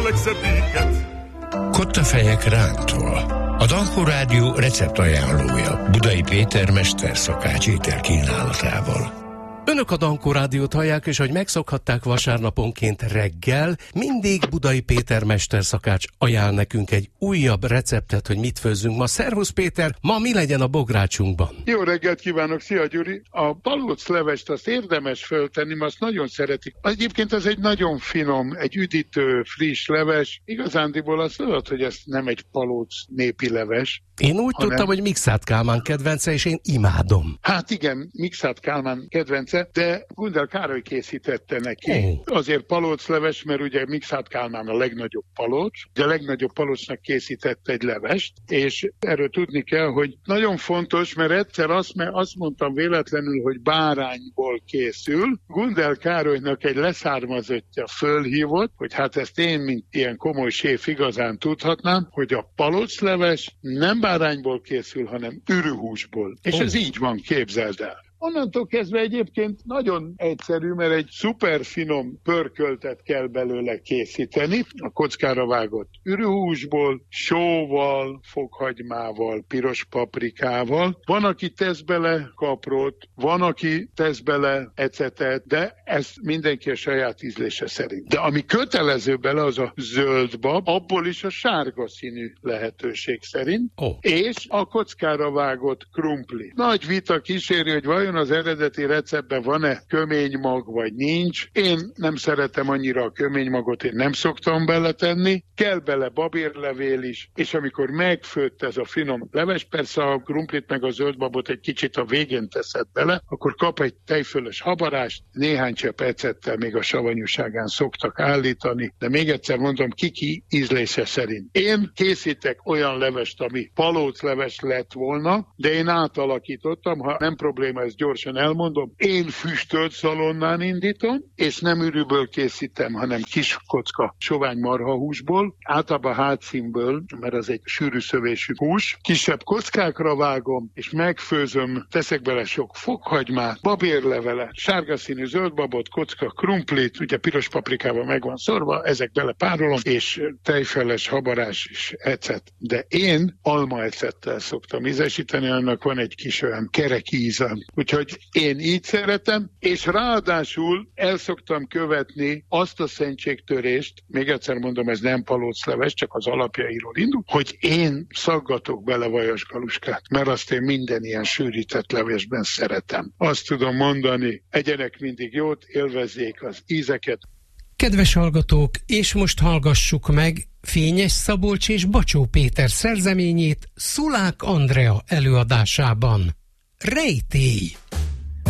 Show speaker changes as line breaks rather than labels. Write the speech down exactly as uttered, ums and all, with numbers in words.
Kottafejek rántól. A Dankó Rádió receptajánlója Budai Péter mesterszakács ételkínálatával.
Önök a Dankó Rádiót hallják, és hogy megszokhatták vasárnaponként reggel, mindig Budai Péter mesterszakács ajánl nekünk egy újabb receptet, hogy mit főzzünk ma. Szervusz Péter, ma mi legyen a bográcsunkban?
Jó reggelt kívánok, szia Gyuri! A palóclevest azt érdemes föltenni, mert azt nagyon szeretik. Egyébként ez egy nagyon finom, egy üdítő, friss leves. Igazándiból azt tudod, hogy ez nem egy palóc népi leves.
Én úgy
hanem...
tudtam, hogy Mikszáth Kálmán kedvence, és én imádom.
Hát igen, Mikszáth Kálmán kedvence, de Gundel Károly készítette neki. Oh. Azért palócleves, mert ugye Mikszáth Kálmán a legnagyobb palóc, de a legnagyobb palócnak készítette egy levest, és erről tudni kell, hogy nagyon fontos, mert egyszer azt, mert azt mondtam véletlenül, hogy bárányból készül. Gundel Károlynak egy leszármazottja fölhívott, hogy hát ezt én, mint ilyen komoly séf igazán tudhatnám, hogy a palócleves nem bárányból készül, hanem ürühúsból. És oh. ez így van, képzeld el. Onnantól kezdve egyébként nagyon egyszerű, mert egy szuper finom pörköltet kell belőle készíteni, a kockára vágott ürühúsból, sóval, fokhagymával, piros paprikával. Van, aki tesz bele kaprot, van, aki tesz bele ecetet, de ez mindenki a saját ízlése szerint. De ami kötelező bele, az a zöld bab, abból is a sárga színű lehetőség szerint, oh. és a kockára vágott krumpli. Nagy vita kíséri, hogy vajon az eredeti receptben van-e köménymag, vagy nincs. Én nem szeretem annyira a köménymagot, én nem szoktam beletenni. Kell bele babérlevél is, és amikor megfőtt ez a finom leves, persze a krumplit meg a zöldbabot egy kicsit a végén teszed bele, akkor kap egy tejfölös habarást, néhány csepp ecettel még a savanyúságán szoktak állítani, de még egyszer mondom, kiki ízlése szerint. Én készítek olyan levest, ami palócleves lett volna, de én átalakítottam, ha nem probléma, ez gyorsan elmondom, én füstölt szalonnán indítom, és nem ürűből készítem, hanem kis kocka sovány marhahúsból, általában hátszínből, mert az egy sűrű szövésű hús, kisebb kockákra vágom, és megfőzöm, teszek bele sok fokhagymát, babérlevelet, sárga színű zöldbabot, kocka krumplit, ugye piros paprikával meg van szorva, ezek bele párolom, és tejfeles habarás és ecet. De én almaecettel szoktam ízesíteni, annak van egy kis olyan kerek íze. Úgyhogy én így szeretem, és ráadásul el szoktam követni azt a szentségtörést, még egyszer mondom, ez nem palócleves, csak az alapjairól indul, hogy én szaggatok bele vajasgaluskát, mert azt én minden ilyen sűrített levesben szeretem. Azt tudom mondani, egyenek mindig jót, élvezzék az ízeket.
Kedves hallgatók, és most hallgassuk meg Fényes Szabolcs és Bacsó Péter szerzeményét Szulák Andrea előadásában. Rejtély!